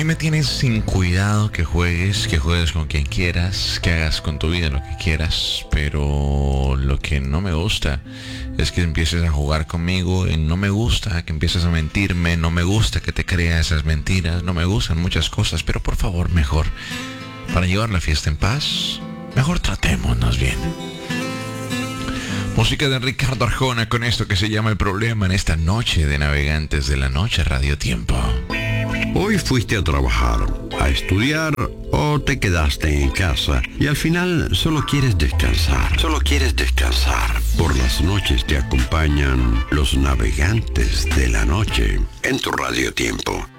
mí me tienes sin cuidado que juegues con quien quieras, que hagas con tu vida lo que quieras, pero lo que no me gusta es que empieces a jugar conmigo y no me gusta que empieces a mentirme, no me gusta que te creas esas mentiras, no me gustan muchas cosas, pero por favor, mejor, para llevar la fiesta en paz, mejor tratémonos bien. Música de Ricardo Arjona con esto que se llama El Problema en esta noche de Navegantes de la Noche Radio Tiempo. Hoy fuiste a trabajar, a estudiar o te quedaste en casa y al final solo quieres descansar. Solo quieres descansar. Por las noches te acompañan los Navegantes de la Noche en tu Radio Tiempo.